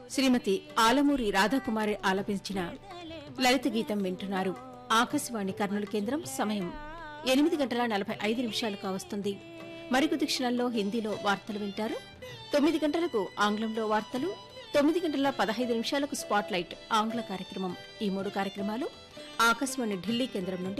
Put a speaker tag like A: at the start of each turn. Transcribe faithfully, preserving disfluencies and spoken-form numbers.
A: శ్రీమతి ఆలమూరి రాధాకుమారి ఆలపించిన లలిత గీతం వింటున్నారు. ఆకాశవాణి కర్నూలు కేంద్రం. సమయం ఎనిమిది గంటల నలభై ఐదు నిమిషాలు కావస్తుంది. మరికొద్ది క్షణాల్లో హిందీలో వార్తలు వింటారు. తొమ్మిది గంటలకు ఆంగ్లంలో వార్తలు, తొమ్మిది గంటల పదహైదు నిమిషాలకు స్పాట్ లైట్ ఆంగ్ల కార్యక్రమం. ఈ మూడు కార్యక్రమాలు ఆకాశవాణి ఢిల్లీ కేంద్రం నుండి